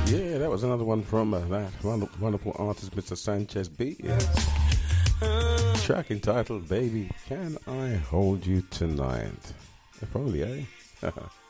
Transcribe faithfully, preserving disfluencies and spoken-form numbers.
Yeah, that was another one from uh, that wonderful artist, Mister Sanchez B. Yeah. Track entitled Baby, Can I Hold You Tonight? If only, eh?